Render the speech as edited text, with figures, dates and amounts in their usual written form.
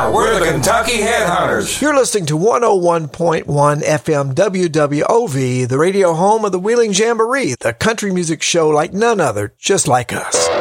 Yeah, we're the Kentucky Headhunters. You're listening to 101.1 FM WWOV, the radio home of the Wheeling Jamboree, the country music show like none other, just like us.